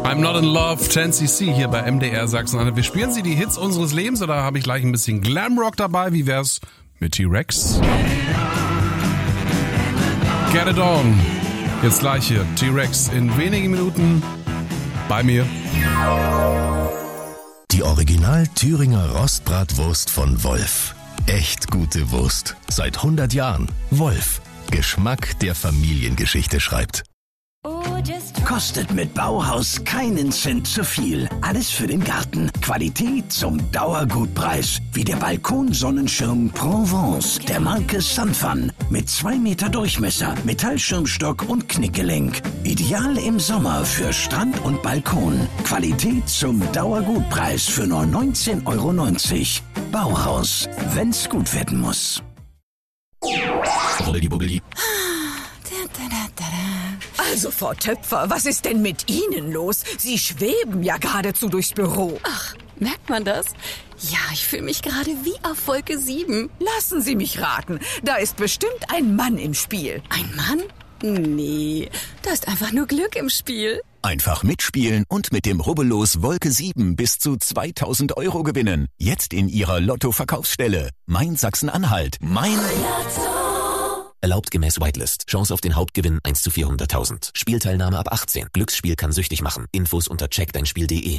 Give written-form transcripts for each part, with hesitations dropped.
I'm Not in Love, 10cc hier bei MDR Sachsen-Anhalt. Wir spielen Sie die Hits unseres Lebens oder habe ich gleich ein bisschen Glamrock dabei? Wie wär's mit T-Rex? Get it on. Jetzt gleich hier T-Rex in wenigen Minuten bei mir. Die Original Thüringer Rostbratwurst von Wolf. Echt gute Wurst. Seit 100 Jahren. Wolf. Geschmack, der Familiengeschichte schreibt. Kostet mit Bauhaus keinen Cent zu viel. Alles für den Garten. Qualität zum Dauergutpreis. Wie der Balkonsonnenschirm Provence der Marke Sunfun. Mit 2 Meter Durchmesser, Metallschirmstock und Knickgelenk. Ideal im Sommer für Strand und Balkon. Qualität zum Dauergutpreis für nur 19,90 €. Bauhaus, wenn's gut werden muss. Also, Frau Töpfer, was ist denn mit Ihnen los? Sie schweben ja geradezu durchs Büro. Ach, merkt man das? Ja, ich fühle mich gerade wie auf Wolke 7. Lassen Sie mich raten, da ist bestimmt ein Mann im Spiel. Ein Mann? Nee, da ist einfach nur Glück im Spiel. Einfach mitspielen und mit dem Rubbellos Wolke 7 bis zu 2.000 € gewinnen. Jetzt in Ihrer Lotto-Verkaufsstelle. Mein Sachsen-Anhalt. Mein Lotto. Erlaubt gemäß Whitelist. Chance auf den Hauptgewinn 1 zu 400.000. Spielteilnahme ab 18. Glücksspiel kann süchtig machen. Infos unter checkdeinspiel.de.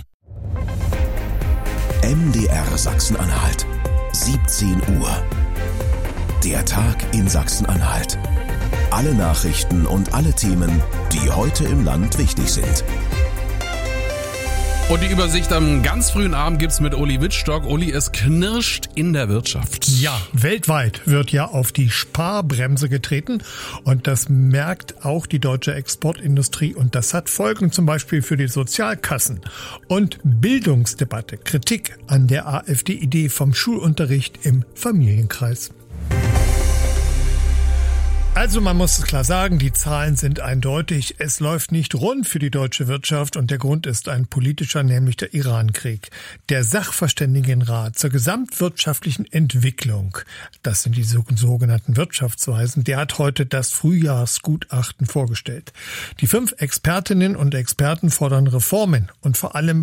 MDR Sachsen-Anhalt. 17 Uhr. Der Tag in Sachsen-Anhalt. Alle Nachrichten und alle Themen, die heute im Land wichtig sind. Und die Übersicht am ganz frühen Abend gibt's mit Uli Wittstock. Uli, es knirscht in der Wirtschaft. Ja, weltweit wird ja auf die Sparbremse getreten und das merkt auch die deutsche Exportindustrie und das hat Folgen zum Beispiel für die Sozialkassen. Und Bildungsdebatte, Kritik an der AfD-Idee vom Schulunterricht im Familienkreis. Also man muss es klar sagen, die Zahlen sind eindeutig. Es läuft nicht rund für die deutsche Wirtschaft und der Grund ist ein politischer, nämlich der Iran-Krieg. Der Sachverständigenrat zur gesamtwirtschaftlichen Entwicklung, das sind die sogenannten Wirtschaftsweisen, der hat heute das Frühjahrsgutachten vorgestellt. Die 5 Expertinnen und Experten fordern Reformen und vor allem